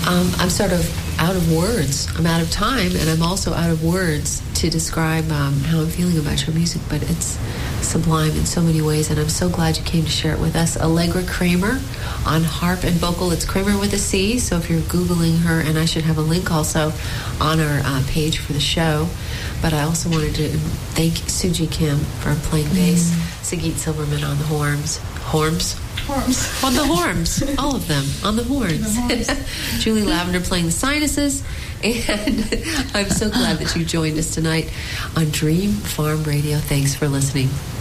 I'm sort of out of words. I'm out of time, and I'm also out of words to describe how I'm feeling about your music, but it's sublime in so many ways, and I'm so glad you came to share it with us. Allegra Kramer on harp and vocal. It's Kramer with a C, so if you're Googling her, and I should have a link also on our page for the show. But I also wanted to thank Suji Kim for playing bass, Sagit Silverman on the horns. Horns? On the horns. All of them. On the horns. Julie Lavender playing the sinuses. And I'm so glad that you joined us tonight on Dream Farm Radio. Thanks for listening.